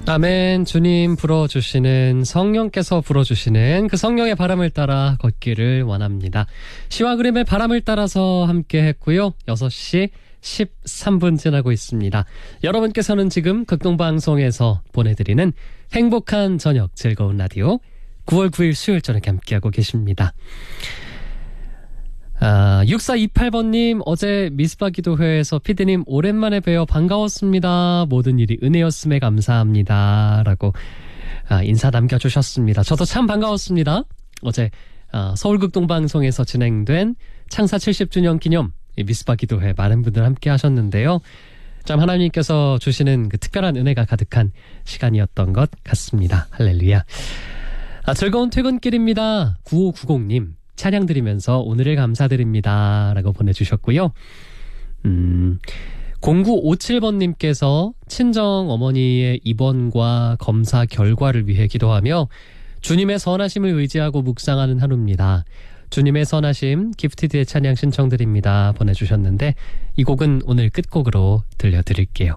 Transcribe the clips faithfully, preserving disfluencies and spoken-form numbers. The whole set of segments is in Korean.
아멘. 주님 불어주시는, 성령께서 불어주시는 그 성령의 바람을 따라 걷기를 원합니다. 시와 그림의 바람을 따라서 함께 했고요. 여섯 시 십삼 분 지나고 있습니다. 여러분께서는 지금 극동방송에서 보내드리는 행복한 저녁 즐거운 라디오 구월 구일 수요일 저녁에 함께하고 계십니다. 아, 육사이팔 번님, 어제 미스바 기도회에서 피디님 오랜만에 뵈어 반가웠습니다. 모든 일이 은혜였음에 감사합니다. 라고 아, 인사 남겨주셨습니다. 저도 참 반가웠습니다. 어제 아, 서울극동방송에서 진행된 창사 칠십 주년 기념 미스바 기도회 많은 분들 함께 하셨는데요. 참 하나님께서 주시는 그 특별한 은혜가 가득한 시간이었던 것 같습니다. 할렐루야. 아, 즐거운 퇴근길입니다. 구오구공님. 찬양 드리면서 오늘을 감사드립니다. 라고 보내주셨고요. 음, 공구오칠 번님께서 친정 어머니의 입원과 검사 결과를 위해 기도하며 주님의 선하심을 의지하고 묵상하는 하루입니다. 주님의 선하심 기프티드의 찬양 신청드립니다. 보내주셨는데 이 곡은 오늘 끝곡으로 들려드릴게요.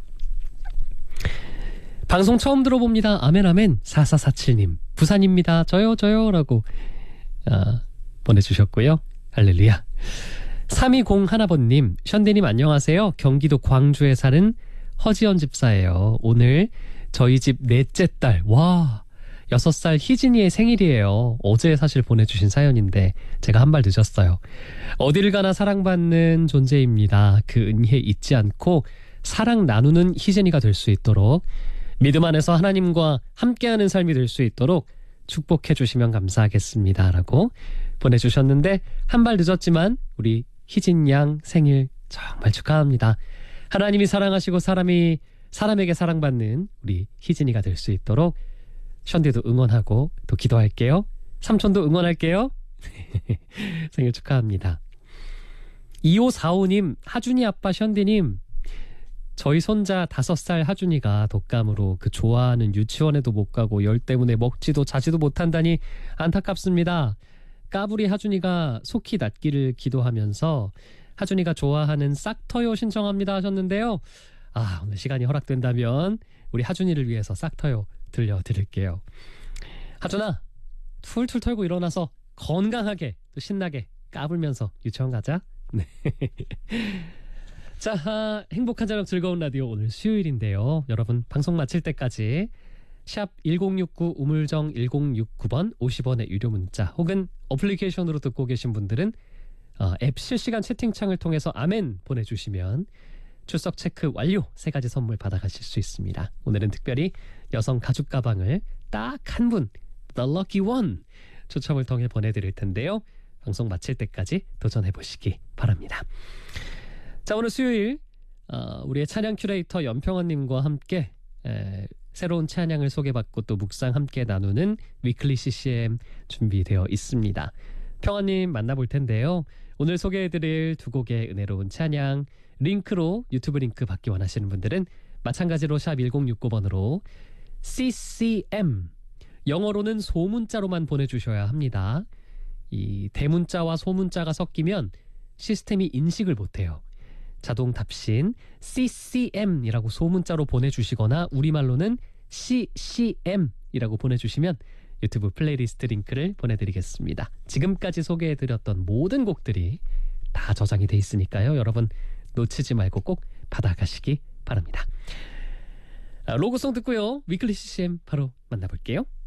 방송 처음 들어봅니다. 아멘 아멘. 사사사칠님 부산입니다. 저요 저요 라고 아, 보내주셨고요. 할렐루야. 삼이공일 번님, 션디님 안녕하세요. 경기도 광주에 사는 허지연 집사예요. 오늘 저희 집 넷째 딸, 와, 여섯 살 희진이의 생일이에요. 어제 사실 보내주신 사연인데 제가 한 발 늦었어요. 어디를 가나 사랑받는 존재입니다. 그 은혜 잊지 않고 사랑 나누는 희진이가 될 수 있도록, 믿음 안에서 하나님과 함께하는 삶이 될 수 있도록 축복해 주시면 감사하겠습니다. 라고 보내주셨는데 한 발 늦었지만 우리 희진 양 생일 정말 축하합니다. 하나님이 사랑하시고 사람이 사람에게 사랑받는 우리 희진이가 될 수 있도록 션디도 응원하고 또 기도할게요. 삼촌도 응원할게요. 생일 축하합니다. 이오사오님, 하준이 아빠 션디님, 저희 손자 다섯 살 하준이가 독감으로 그 좋아하는 유치원에도 못 가고 열 때문에 먹지도 자지도 못한다니 안타깝습니다. 까불이 하준이가 속히 낫기를 기도하면서 하준이가 좋아하는 싹터요 신청합니다 하셨는데요. 아, 오늘 시간이 허락된다면 우리 하준이를 위해서 싹터요 들려드릴게요. 하준아, 툴툴 털고 일어나서 건강하게 또 신나게 까불면서 유치원 가자. 네. 자, 아, 행복한 저녁 즐거운 라디오 오늘 수요일인데요. 여러분 방송 마칠 때까지 샵 일공육구 우물정 일공육구 번 오십 원의 유료 문자 혹은 어플리케이션으로 듣고 계신 분들은 어, 앱 실시간 채팅창을 통해서 아멘 보내주시면 출석 체크 완료 세 가지 선물 받아가실 수 있습니다. 오늘은 특별히 여성 가죽 가방을 딱 한 분 The Lucky One 추첨을 통해 보내드릴 텐데요. 방송 마칠 때까지 도전해보시기 바랍니다. 자, 오늘 수요일 어, 우리의 찬양 큐레이터 연평원님과 함께 에, 새로운 찬양을 소개받고 또 묵상 함께 나누는 위클리 씨씨엠 준비되어 있습니다. 평원님 만나볼 텐데요. 오늘 소개해드릴 두 곡의 은혜로운 찬양 링크로 유튜브 링크 받기 원하시는 분들은 마찬가지로 샵 일공육구 번으로 씨씨엠 영어로는 소문자로만 보내주셔야 합니다. 이 대문자와 소문자가 섞이면 시스템이 인식을 못해요. 자동 답신 씨씨엠이라고 소문자로 보내주시거나 우리말로는 씨씨엠이라고 보내주시면 유튜브 플레이리스트 링크를 보내드리겠습니다. 지금까지 소개해드렸던 모든 곡들이 다 저장이 돼 있으니까요. 여러분 놓치지 말고 꼭 받아가시기 바랍니다. 아, 로고송 듣고요. 위클리 씨씨엠 바로 만나볼게요.